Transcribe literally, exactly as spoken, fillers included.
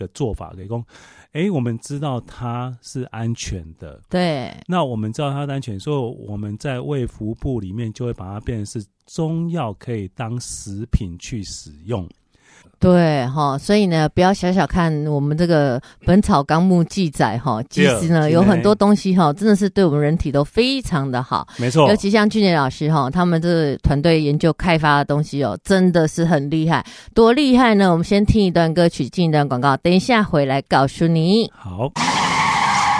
的做法给供，哎，我们知道它是安全的， 对， 那我们知道它是安全，所以我们在卫福部里面就会把它变成是中药可以当食品去使用。 对哈，所以呢，不要小小看我们这个《本草纲目》记载哈，其实呢有很多东西哈，真的是对我们人体都非常的好。 没错， 尤其像俊杰老师哈，他们这个团队研究开发的东西哦，真的是很厉害。多厉害呢？我们先听一段歌曲，进一段广告，等一下回来告诉你。 好。